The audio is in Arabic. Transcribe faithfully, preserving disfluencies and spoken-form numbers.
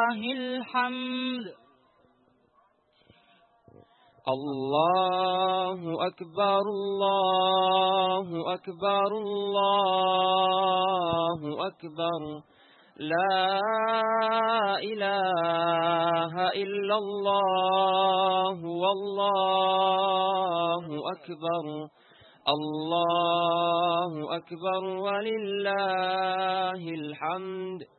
الحمد. الله أكبر الله أكبر الله أكبر لا إله إلا الله والله أكبر الله أكبر ولله الحمد.